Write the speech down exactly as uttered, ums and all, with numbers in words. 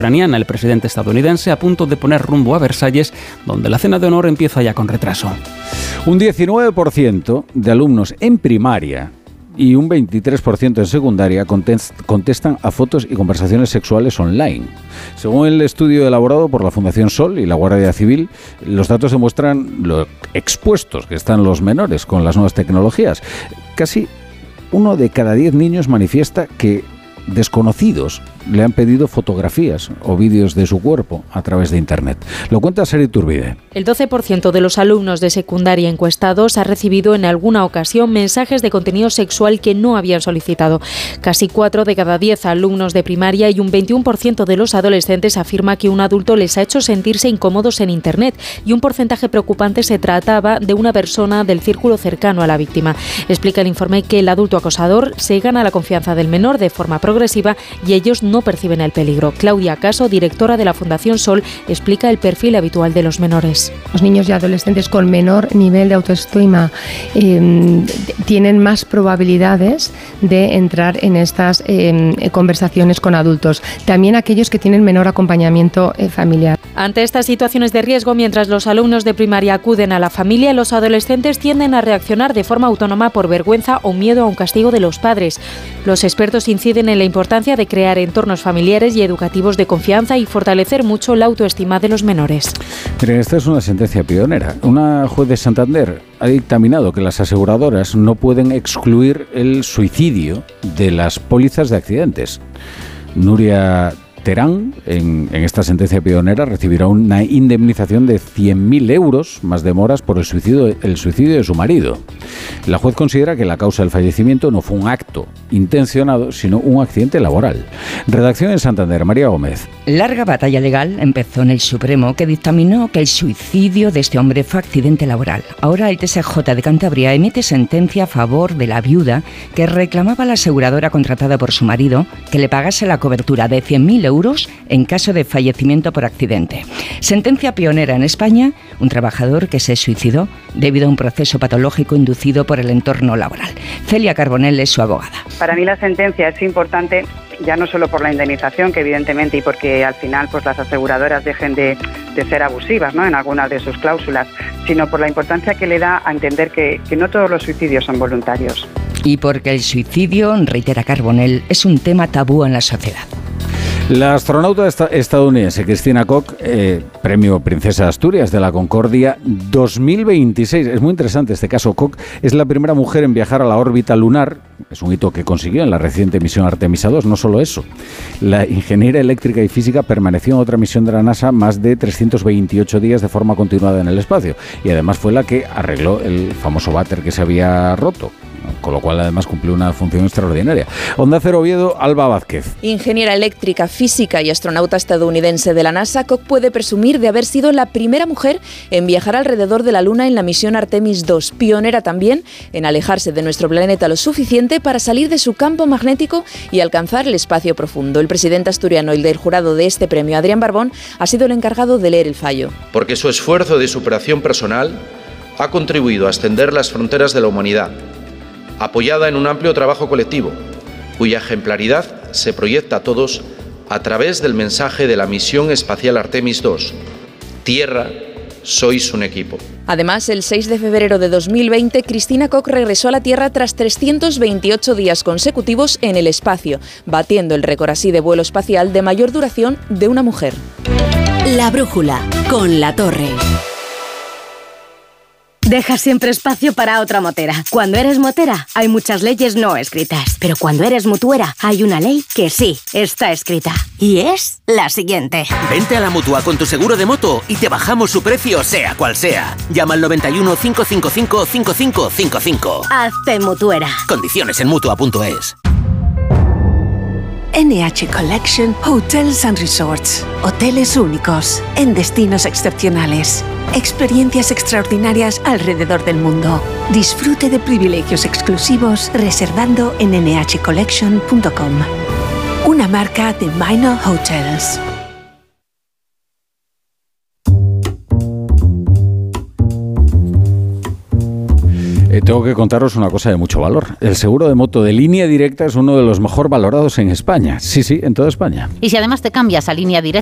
ucraniana. El presidente estadounidense a punto de poner rumbo a Versalles, donde la cena de honor empieza ya con retraso. Un diecinueve por ciento de alumnos en primaria y un veintitrés por ciento en secundaria contestan a fotos y conversaciones sexuales online. Según el estudio elaborado por la Fundación Sol y la Guardia Civil, los datos demuestran lo expuestos que están los menores con las nuevas tecnologías. Casi uno de cada diez niños manifiesta que desconocidos le han pedido fotografías o vídeos de su cuerpo a través de Internet. Lo cuenta Sara Iturbide. El doce por ciento de los alumnos de secundaria encuestados ha recibido en alguna ocasión mensajes de contenido sexual que no habían solicitado. Casi cuatro de cada diez alumnos de primaria y un veintiuno por ciento de los adolescentes afirma que un adulto les ha hecho sentirse incómodos en Internet, y un porcentaje preocupante se trataba de una persona del círculo cercano a la víctima. Explica el informe que el adulto acosador se gana la confianza del menor de forma progresiva y ellos no perciben el peligro. Claudia Caso, directora de la Fundación Sol, explica el perfil habitual de los menores. Los niños y adolescentes con menor nivel de autoestima eh, tienen más probabilidades de entrar en estas eh, conversaciones con adultos. También aquellos que tienen menor acompañamiento eh, familiar. Ante estas situaciones de riesgo, mientras los alumnos de primaria acuden a la familia, los adolescentes tienden a reaccionar de forma autónoma por vergüenza o miedo a un castigo de los padres. Los expertos inciden en la importancia de crear entornos familiares y educativos de confianza y fortalecer mucho la autoestima de los menores. Miren, esta es una sentencia pionera. Una juez de Santander ha dictaminado que las aseguradoras no pueden excluir el suicidio de las pólizas de accidentes. Nuria Terán, en, en esta sentencia pionera, recibirá una indemnización de cien mil euros más demoras por el suicidio, el suicidio de su marido. La juez considera que la causa del fallecimiento no fue un acto intencionado, sino un accidente laboral. Redacción en Santander, María Gómez. Larga batalla legal empezó en el Supremo, que dictaminó que el suicidio de este hombre fue accidente laboral. Ahora el T S J de Cantabria emite sentencia a favor de la viuda que reclamaba a la aseguradora contratada por su marido que le pagase la cobertura de cien mil euros en caso de fallecimiento por accidente. Sentencia pionera en España, un trabajador que se suicidó debido a un proceso patológico inducido por el entorno laboral. Celia Carbonell es su abogada. Para mí la sentencia es importante, ya no solo por la indemnización, que evidentemente, y porque al final pues las aseguradoras dejen de, de ser abusivas, ¿no?, en algunas de sus cláusulas, sino por la importancia que le da a entender que, que no todos los suicidios son voluntarios. Y porque el suicidio, reitera Carbonell, es un tema tabú en la sociedad. La astronauta estadounidense Christina Koch, eh, premio Princesa de Asturias de la Concordia dos mil veintiséis. Es muy interesante este caso. Koch es la primera mujer en viajar a la órbita lunar. Es un hito que consiguió en la reciente misión Artemisa dos. No solo eso, la ingeniera eléctrica y física permaneció en otra misión de la NASA más de trescientos veintiocho días de forma continuada en el espacio. Y además fue la que arregló el famoso váter que se había roto, con lo cual además cumplió una función extraordinaria. Onda Cero Oviedo, Alba Vázquez. Ingeniera eléctrica, física y astronauta estadounidense de la NASA, Koch puede presumir de haber sido la primera mujer en viajar alrededor de la Luna en la misión Artemis dos, pionera también en alejarse de nuestro planeta lo suficiente para salir de su campo magnético y alcanzar el espacio profundo. El presidente asturiano y del jurado de este premio, Adrián Barbón, ha sido el encargado de leer el fallo. Porque su esfuerzo de superación personal ha contribuido a extender las fronteras de la humanidad, apoyada en un amplio trabajo colectivo, cuya ejemplaridad se proyecta a todos a través del mensaje de la misión espacial Artemis dos. Tierra, sois un equipo. Además, el seis de febrero de dos mil veinte, Christina Koch regresó a la Tierra tras trescientos veintiocho días consecutivos en el espacio, batiendo el récord así de vuelo espacial de mayor duración de una mujer. La brújula, con La Torre. Deja siempre espacio para otra motera. Cuando eres motera, hay muchas leyes no escritas. Pero cuando eres mutuera, hay una ley que sí está escrita. Y es la siguiente. Vente a la Mutua con tu seguro de moto y te bajamos su precio sea cual sea. Llama al noventa y uno, cinco cinco cinco, cinco cinco cinco cinco. Hazte mutuera. Condiciones en Mutua punto es. N H Collection Hotels and Resorts. Hoteles únicos, en destinos excepcionales. Experiencias extraordinarias alrededor del mundo. Disfrute de privilegios exclusivos reservando en N H collection punto com. Una marca de Minor Hotels. Eh, tengo que contaros una cosa de mucho valor. El seguro de moto de Línea Directa es uno de los mejor valorados en España. Sí, sí, en toda España. Y si además te cambias a Línea Directa,